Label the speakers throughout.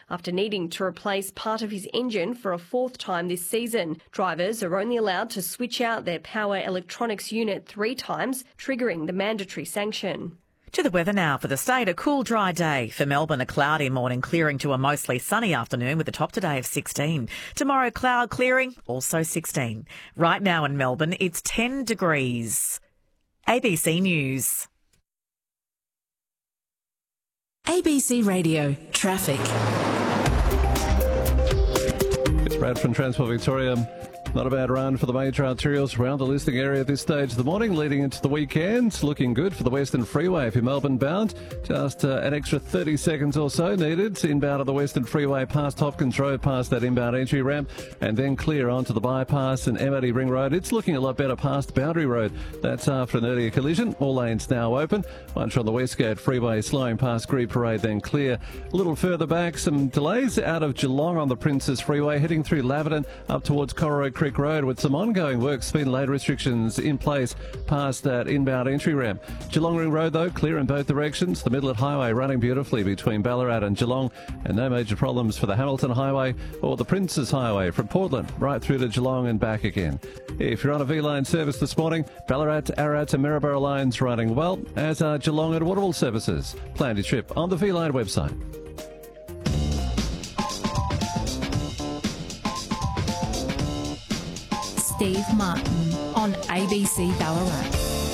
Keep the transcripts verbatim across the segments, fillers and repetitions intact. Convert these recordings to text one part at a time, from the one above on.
Speaker 1: after needing to replace part of his engine for a fourth time this season. Drivers are only allowed to switch out their power electronics unit three times, triggering the mandatory sanction.
Speaker 2: To the weather now for the state. A cool, dry day. For Melbourne, a cloudy morning clearing to a mostly sunny afternoon with a top today of sixteen. Tomorrow, cloud clearing, also sixteen. Right now in Melbourne, it's ten degrees. A B C News.
Speaker 3: A B C Radio Traffic.
Speaker 4: It's Brad from Transport Victoria. Not a bad run for the major arterials around the listing area at this stage of the morning, leading into the weekend. Looking good for the Western Freeway if you're Melbourne bound. Just uh, an extra thirty seconds or so needed inbound of the Western Freeway past Hopkins Road, past that inbound entry ramp, and then clear onto the bypass and M O T Ring Road. It's looking a lot better past Boundary Road. That's after an earlier collision. All lanes now open. Once on the Westgate Freeway, slowing past Gree Parade, then clear. A little further back, some delays out of Geelong on the Princes Freeway, heading through Laverton up towards Cororoy Creek Road with some ongoing work, speed and lane restrictions in place past that inbound entry ramp. Geelong Ring Road, though, clear in both directions. The Midlet Highway running beautifully between Ballarat and Geelong, and no major problems for the Hamilton Highway or the Princes Highway from Portland right through to Geelong and back again. If you're on a V-line service this morning, Ballarat, Ararat and Maryborough lines running well, as are Geelong and Waterville services. Plan your trip on the V-line website.
Speaker 3: Steve Martin on A B C Ballarat.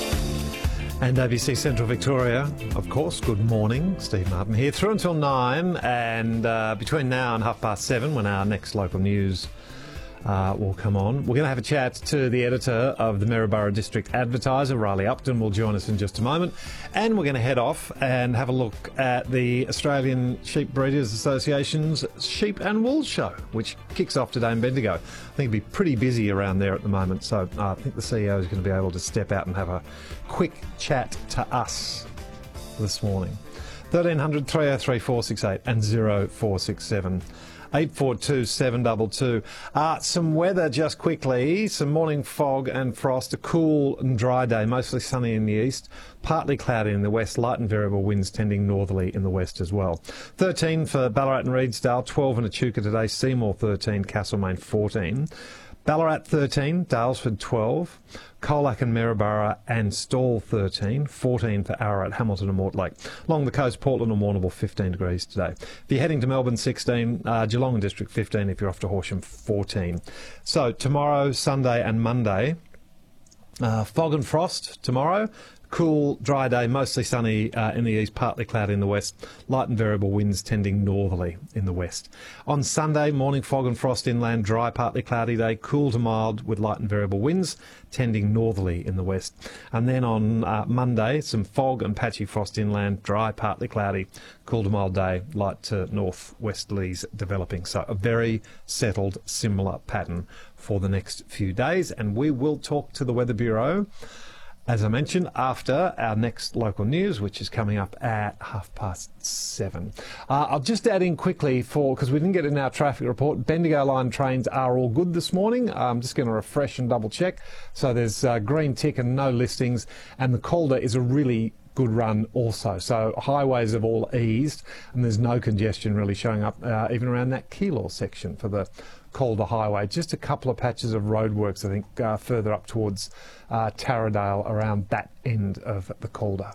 Speaker 5: And A B C Central Victoria, of course, good morning. Steve Martin here, through until nine, and uh, between now and half past seven, when our next local news uh, will come on, we're going to have a chat to the editor of the Maryborough District Advertiser, Riley Upton, will join us in just a moment, and we're going to head off and have a look at the Australian Sheep Breeders Association's Sheep and Wool Show, which kicks off today in Bendigo. I think it'll be pretty busy around there at the moment, so uh, I think the C E O is going to be able to step out and have a quick chat to us this morning. thirteen hundred, three oh three, four six eight and oh four six seven. eight four two, seven two two. Uh, some weather just quickly. Some morning fog and frost. A cool and dry day, mostly sunny in the east. Partly cloudy in the west. Light and variable winds tending northerly in the west as well. thirteen for Ballarat and Reedsdale. twelve in Echuca today. Seymour thirteen. Castlemaine fourteen. Ballarat thirteen, Dalesford twelve, Colac and Maryborough and Stawell thirteen, fourteen for Ararat, Hamilton and Mortlake. Along the coast, Portland and Warrnambool fifteen degrees today. If you're heading to Melbourne, sixteen, uh, Geelong and District fifteen, if you're off to Horsham, fourteen. So tomorrow, Sunday and Monday, uh, fog and frost tomorrow. Cool, dry day, mostly sunny uh, in the east, partly cloudy in the west. Light and variable winds tending northerly in the west. On Sunday, morning fog and frost inland, dry, partly cloudy day. Cool to mild with light and variable winds tending northerly in the west. And then on uh, Monday, some fog and patchy frost inland, dry, partly cloudy. Cool to mild day, light to northwesterlies developing. So a very settled, similar pattern for the next few days. And we will talk to the Weather Bureau, as I mentioned, after our next local news, which is coming up at half past seven. Uh, I'll just add in quickly, for because we didn't get in our traffic report, Bendigo line trains are all good this morning. I'm just going to refresh and double check. So there's uh, green tick and no listings, and the Calder is a really good run also. So highways have all eased, and there's no congestion really showing up uh, even around that Keilor section for the Calder Highway. Just a couple of patches of roadworks, I think, uh, further up towards uh, Taradale around that end of the Calder.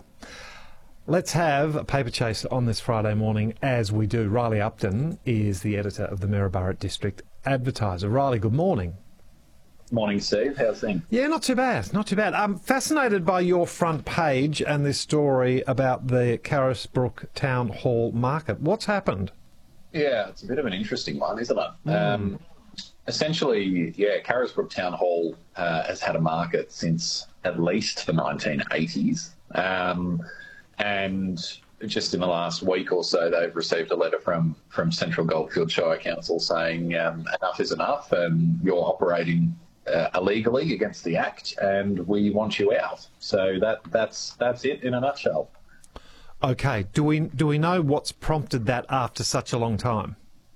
Speaker 5: Let's have a paper chase on this Friday morning, as we do. Riley Upton is the editor of the Maryborough District Advertiser. Riley, good morning.
Speaker 6: Morning, Steve. How's things?
Speaker 5: Yeah, not too bad, not too bad. I'm fascinated by your front page and this story about the Carisbrook Town Hall Market. What's happened?
Speaker 6: Yeah, it's a bit of an interesting one, isn't it?
Speaker 5: Mm.
Speaker 6: Um, essentially, yeah, Carisbrook Town Hall uh, has had a market since at least the nineteen eighties. Um, and just in the last week or so, they've received a letter from, from Central Goldfield Shire Council saying um, enough is enough and you're operating uh, illegally against the Act and we want you out. So that that's that's it in a nutshell.
Speaker 5: Okay. Do we do we know what's prompted that after such a long time?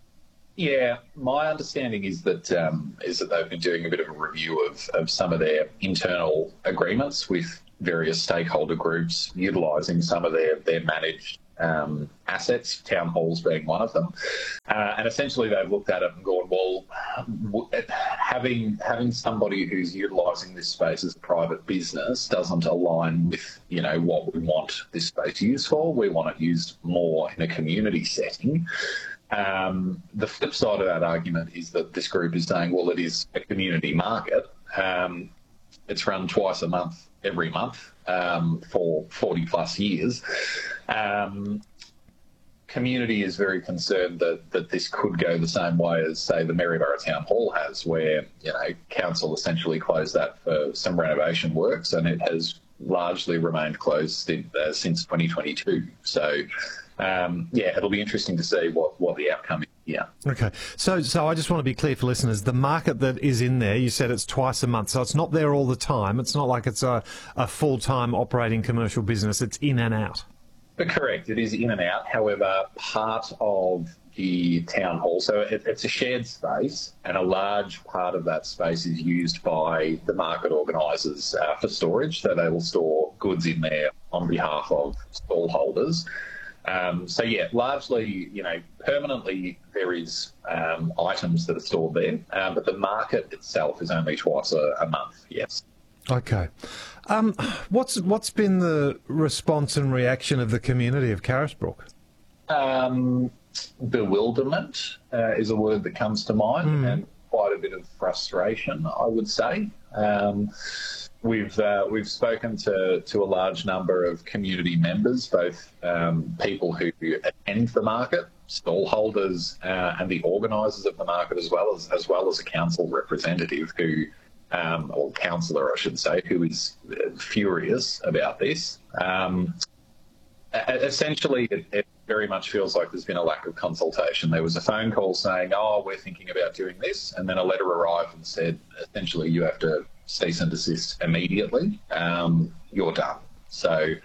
Speaker 6: Yeah, my understanding is that um, is that they've been doing a bit of a review of, of some of their internal agreements with various stakeholder groups, utilising some of their, their managed um, assets, town halls being one of them. Uh, and essentially they've looked at it and gone, well, w- having having somebody who's utilising this space as a private business doesn't align with, you know, what we want this space used for. We want it used more in a community setting. Um, the flip side of that argument is that this group is saying, well, it is a community market. Um, it's run twice a month, every month, um, for forty plus years. Um, community is very concerned that, that this could go the same way as, say, the Maryborough Town Hall has, where, you know, council essentially closed that for some renovation works, and it has largely remained closed in, uh, since twenty twenty-two. So, um, yeah, it'll be interesting to see what, what the outcome is. Yeah.
Speaker 5: Okay. So so I just want to be clear for listeners. The market that is in there, you said it's twice a month. So it's not there all the time. It's not like it's a, a full-time operating commercial business. It's in and out.
Speaker 6: But correct. It is in and out. However, part of the town hall, so it, it's a shared space, and a large part of that space is used by the market organisers uh, for storage. So they will store goods in there on behalf of stall holders. Um, so, yeah, largely, you know, permanently there is um, items that are stored there, um, but the market itself is only twice a, a month, yes.
Speaker 5: Okay. Um, what's what's been the response and reaction of the community of Carisbrook?
Speaker 6: Um, bewilderment uh, is a word that comes to mind,
Speaker 5: Mm.
Speaker 6: and quite a bit of frustration, I would say. Um, We've uh, we've spoken to, to a large number of community members, both um, people who attend the market, stall holders, uh, and the organisers of the market, as well as as well as a council representative who, um, or councillor, I should say, who is furious about this. Um, essentially, it, it very much feels like there's been a lack of consultation. There was a phone call saying, "Oh, we're thinking about doing this," and then a letter arrived and said, essentially, you have to cease and desist immediately. Um, you're done. So,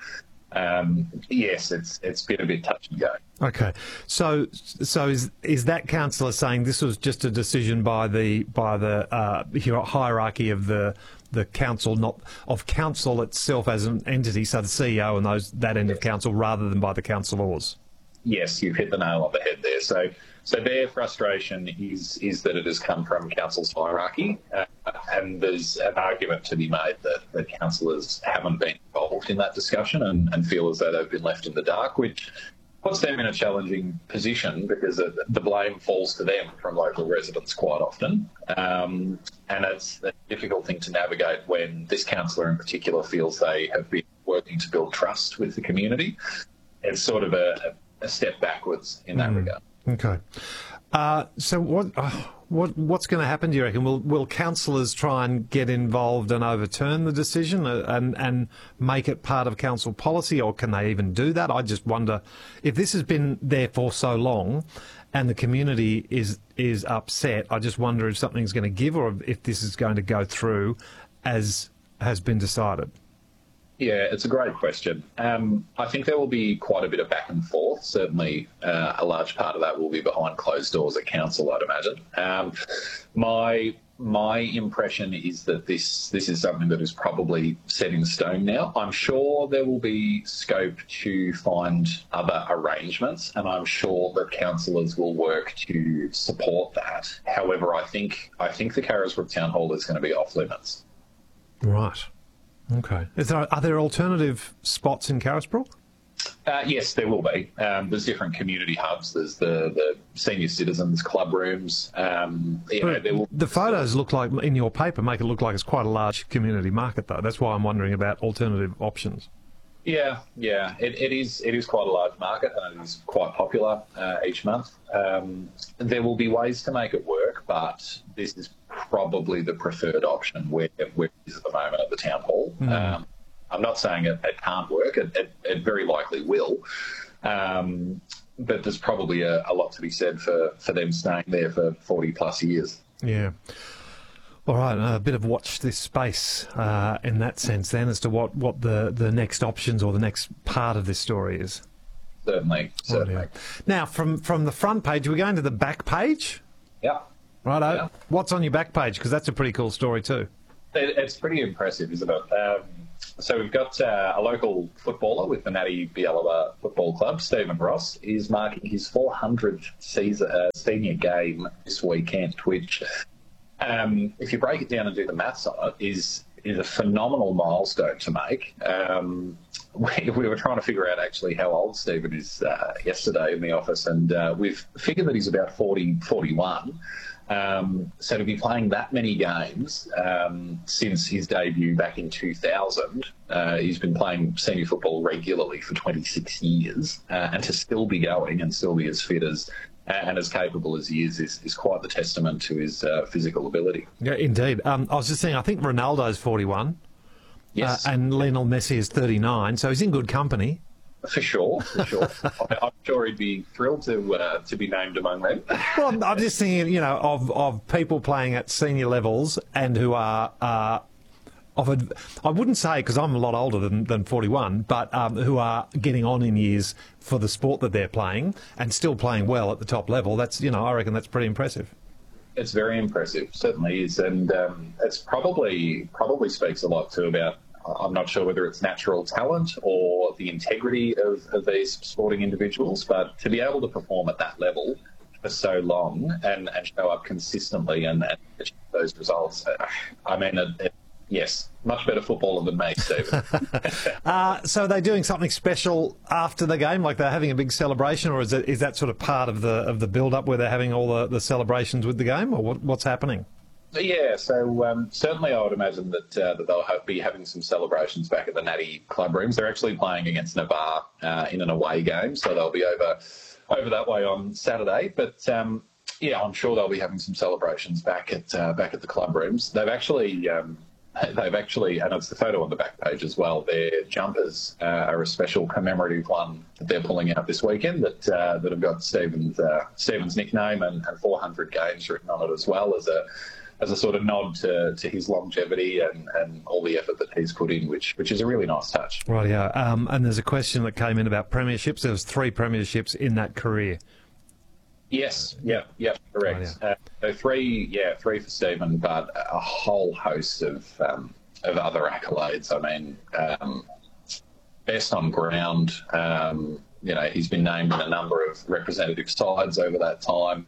Speaker 6: um, yes, it's it's been a bit touch and go.
Speaker 5: Okay, so so is is that councillor saying this was just a decision by the by the uh, hierarchy of the the council, not of council itself as an entity, so the C E O and those that end of council, rather than by the councillors?
Speaker 6: Yes, you've hit the nail on the head there. So, so their frustration is is that it has come from council's hierarchy, uh, and there's an argument to be made that, that councillors haven't been involved in that discussion and, and feel as though they've been left in the dark, which puts them in a challenging position because the blame falls to them from local residents quite often. Um, and it's a difficult thing to navigate when this councillor in particular feels they have been working to build trust with the community. It's sort of a, a step backwards in that mm. regard.
Speaker 5: Okay. Uh, so what uh, what what's going to happen, do you reckon? Will will councillors try and get involved and overturn the decision and and make it part of council policy, or can they even do that? I just wonder if this has been there for so long and the community is is upset. I just wonder if something's going to give, or if this is going to go through as has been decided.
Speaker 6: Yeah, it's a great question. Um, I think there will be quite a bit of back and forth. Certainly, uh, a large part of that will be behind closed doors at council, I'd imagine. Um, my my impression is that this this is something that is probably set in stone now. I'm sure there will be scope to find other arrangements, and I'm sure that councillors will work to support that. However, I think I think the Carisbrook Town Hall is going to be off limits.
Speaker 5: Right. Okay. Is there, are there alternative spots in Carisbrook?
Speaker 6: Uh, yes, there will be. Um, there's different community hubs. There's the, the senior citizens club rooms. Um, you know, there will...
Speaker 5: The photos look like, in your paper, make it look like it's quite a large community market, though. That's why I'm wondering about alternative options.
Speaker 6: Yeah, yeah. It, it is It is quite a large market, and it is quite popular uh, each month. Um, there will be ways to make it work, but this is probably the preferred option where, where it is at the moment at the town hall. Mm. Um, I'm not saying it, it can't work. It, it, it very likely will. Um, but there's probably a, a lot to be said for, for them staying there for forty plus years.
Speaker 5: Yeah. All right, a bit of watch this space uh, in that sense then as to what, what the, the next options or the next part of this story is.
Speaker 6: Certainly, certainly.
Speaker 5: Oh, yeah. Now, from, from the front page, we're going to the back page?
Speaker 6: Yeah.
Speaker 5: Righto.
Speaker 6: Yeah.
Speaker 5: What's on your back page? Because that's a pretty cool story too.
Speaker 6: It, it's pretty impressive, isn't it? Um, so we've got uh, a local footballer with the Natty Bialaba Football Club, Stephen Ross, is marking his four hundredth season, uh, senior game this weekend, which, um, if you break it down and do the maths on it, is is a phenomenal milestone to make. Um, we, we were trying to figure out actually how old Stephen is uh, yesterday in the office, and uh, we've figured that he's about forty, forty-one. Um, so to be playing that many games um, since his debut back in two thousand, uh, he's been playing senior football regularly for twenty-six years, uh, and to still be going and still be as fit as and as capable as he is, is, is quite the testament to his uh, physical ability.
Speaker 5: Yeah, indeed. Um, I was just saying, I think Ronaldo's forty-one.
Speaker 6: Yes.
Speaker 5: Uh, and Lionel Messi is thirty-nine, so he's in good company.
Speaker 6: For sure, for sure. I, I'm sure he'd be thrilled to uh, to be named among them.
Speaker 5: Well, I'm, I'm just thinking, you know, of, of people playing at senior levels and who are... Uh, Of a, I wouldn't say, because I'm a lot older than, than forty-one, but um, who are getting on in years for the sport that they're playing and still playing well at the top level. That's, you know, I reckon that's pretty impressive. It's
Speaker 6: very impressive, certainly is, and um, it's probably probably speaks a lot too about. I'm not sure whether it's natural talent or the integrity of, of these sporting individuals, but to be able to perform at that level for so long and, and show up consistently and, and achieve those results, I mean, it, it, yes, much better footballer than me, Stephen.
Speaker 5: uh, so are they doing something special after the game, like they're having a big celebration, or is, it, is that sort of part of the of the build-up where they're having all the, the celebrations with the game, or what, what's happening?
Speaker 6: Yeah, so um, certainly I would imagine that uh, that they'll have, be having some celebrations back at the Natty club rooms. They're actually playing against Navarre uh, in an away game, so they'll be over over that way on Saturday. But um, yeah, I'm sure they'll be having some celebrations back at uh, back at the club rooms. They've actually um, they've actually, and it's the photo on the back page as well. Their jumpers uh, are a special commemorative one that they're pulling out this weekend that uh, that have got Stephen's uh, Stephen's nickname and, and four hundred games written on it as well as a. as a sort of nod to, to his longevity and, and all the effort that he's put in, which which is a really nice touch.
Speaker 5: Right, yeah. Um, and there's a question that came in about premierships. There was three premierships in that career.
Speaker 6: Yes, yeah, yeah, correct. Right, yeah. Uh, so three, yeah, three for Stephen, but a whole host of um, of other accolades. I mean, um, best on ground. Um, you know, he's been named in a number of representative sides over that time.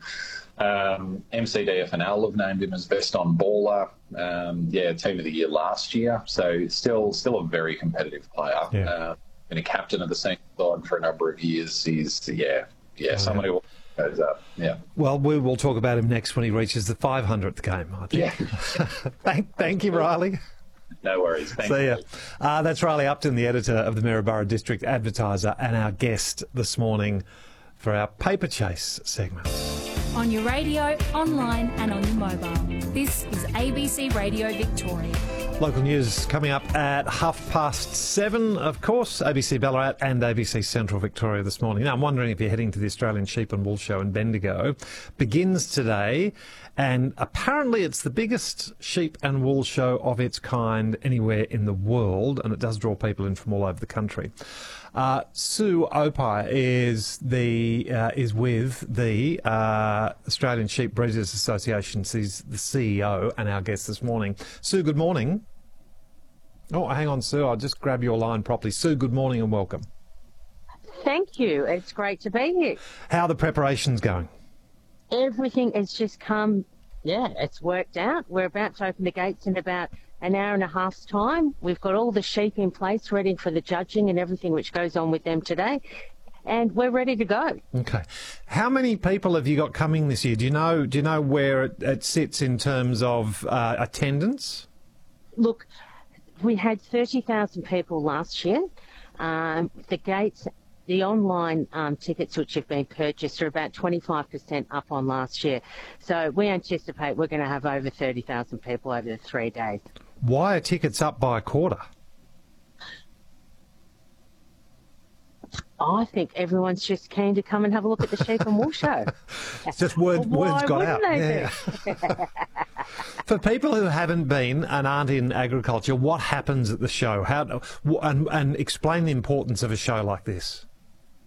Speaker 6: Um, M C D F N L have named him as best on baller. Um, yeah, team of the year last year. So still, still a very competitive player.
Speaker 5: Yeah.
Speaker 6: Uh, been a captain of the senior side for a number of years. He's yeah, yeah, oh, someone yeah. who goes up. Yeah.
Speaker 5: Well, we will talk about him next when he reaches the five hundredth game, I think.
Speaker 6: Yeah.
Speaker 5: thank, thank you, Riley.
Speaker 6: No worries. Thank
Speaker 5: See
Speaker 6: you.
Speaker 5: ya. Uh, that's Riley Upton, the editor of the Maryborough District Advertiser, and our guest this morning for our Paper Chase segment.
Speaker 3: On your radio, online and on your mobile. This is A B C Radio Victoria.
Speaker 5: Local news coming up at half past seven, of course. A B C Ballarat and A B C Central Victoria this morning. Now, I'm wondering if you're heading to the Australian Sheep and Wool Show in Bendigo. Begins today, and apparently it's the biggest sheep and wool show of its kind anywhere in the world, and it does draw people in from all over the country. Uh, Sue Opie is the uh, is with the uh, Australian Sheep Breeders Association. She's the C E O and our guest this morning. Sue, good morning. Oh, hang on, Sue. I'll just grab your line properly. Sue, good morning and welcome.
Speaker 7: Thank you. It's great to be here.
Speaker 5: How are the preparations going?
Speaker 7: Everything has just come, yeah, it's worked out. We're about to open the gates in about an hour and a half's time. We've got all the sheep in place ready for the judging and everything which goes on with them today. And we're ready to go.
Speaker 5: Okay. How many people have you got coming this year? Do you know, do you know where it, it sits in terms of uh, attendance?
Speaker 7: Look, we had thirty thousand people last year. Um, the gates, the online um, tickets which have been purchased are about twenty-five percent up on last year. So we anticipate we're going to have over thirty thousand people over the three days.
Speaker 5: Why are tickets up by a quarter?
Speaker 7: I think everyone's just keen to come and have a look at the Sheep and Wool Show.
Speaker 5: It's just word, words got out. Yeah. For people who haven't been and aren't in agriculture, what happens at the show? How and, and explain the importance of a show like this.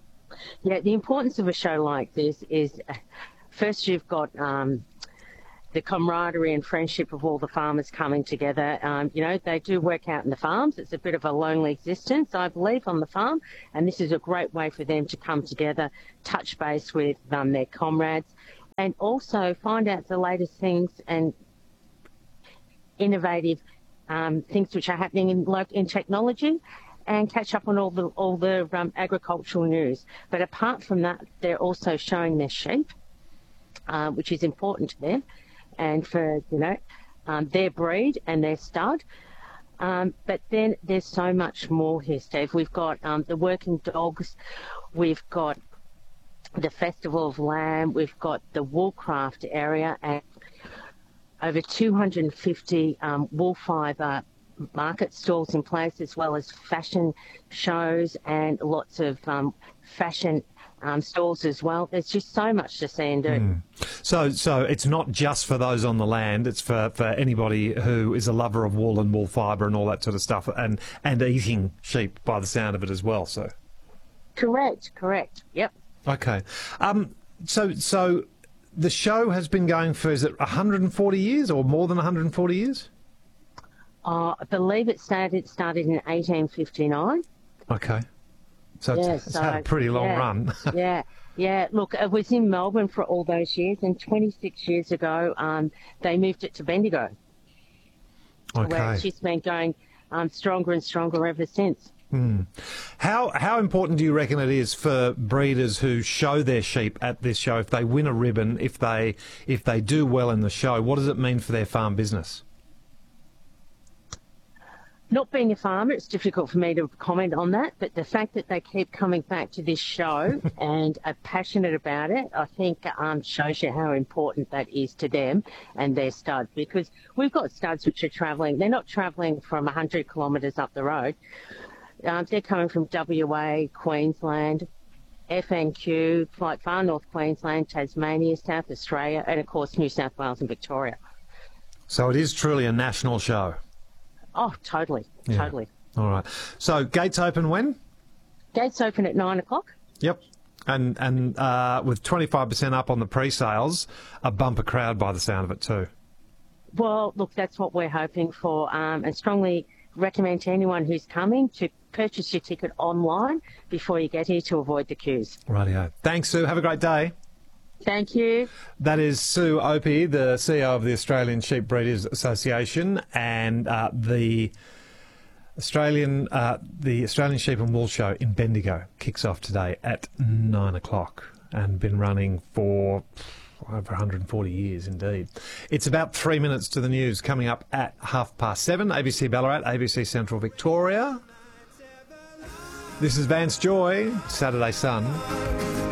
Speaker 7: Yeah, the importance of a show like this is, uh, first you've got um, the camaraderie and friendship of all the farmers coming together. Um, you know, they do work out in the farms. It's a bit of a lonely existence, I believe, on the farm, and this is a great way for them to come together, touch base with um, their comrades, and also find out the latest things and innovative um, things which are happening in, like, in technology, and catch up on all the all the um, agricultural news. But apart from that, they're also showing their sheep, uh, which is important to them, and for, you know, um, their breed and their stud. Um, but then there's so much more here, Steve. We've got um, the working dogs, we've got the Festival of Lamb, we've got the Woolcraft area, and over two hundred fifty um, wool fibre market stalls in place, as well as fashion shows and lots of um, fashion um, stalls as well. There's just so much to see and do.
Speaker 5: Mm. So, so it's not just for those on the land; it's for, for anybody who is a lover of wool and wool fibre and all that sort of stuff, and and eating sheep by the sound of it as well. So,
Speaker 7: correct, correct, yep.
Speaker 5: Okay, um, so so the show has been going for, is it one hundred forty years or more than one hundred forty years?
Speaker 7: Uh, I believe it started started in eighteen fifty-nine.
Speaker 5: Okay. So it's,
Speaker 7: yeah,
Speaker 5: it's
Speaker 7: so,
Speaker 5: had a pretty long
Speaker 7: yeah,
Speaker 5: run.
Speaker 7: yeah, yeah. Look, it was in Melbourne for all those years, and twenty-six years ago, um, they moved it to Bendigo.
Speaker 5: Okay.
Speaker 7: Where it's just been going um, stronger and stronger ever since.
Speaker 5: Hmm. How how important do you reckon it is for breeders who show their sheep at this show, if they win a ribbon, if they if they do well in the show, what does it mean for their farm business?
Speaker 7: Not being a farmer, it's difficult for me to comment on that, but the fact that they keep coming back to this show and are passionate about it, I think um, shows you how important that is to them and their studs, because we've got studs which are travelling, they're not travelling from one hundred kilometres up the road, um, they're coming from W A, Queensland, F N Q, like far north Queensland, Tasmania, South Australia, and of course New South Wales and Victoria.
Speaker 5: So it is truly a national show.
Speaker 7: Oh, totally,
Speaker 5: Yeah.
Speaker 7: totally.
Speaker 5: All right. So gates open when?
Speaker 7: Gates open at nine o'clock.
Speaker 5: Yep. And and uh, with twenty-five percent up on the pre-sales, a bumper crowd by the sound of it too.
Speaker 7: Well, look, that's what we're hoping for, um, and strongly recommend to anyone who's coming to purchase your ticket online before you get here to avoid the queues.
Speaker 5: Rightio. Thanks, Sue. Have a great day.
Speaker 7: Thank you.
Speaker 5: That is Sue Opie, the C E O of the Australian Sheep Breeders Association, and uh, the Australian uh, the Australian Sheep and Wool Show in Bendigo kicks off today at nine o'clock and been running for over one hundred forty years indeed. It's about three minutes to the news coming up at half past seven. A B C Ballarat, A B C Central Victoria. This is Vance Joy, Saturday Sun.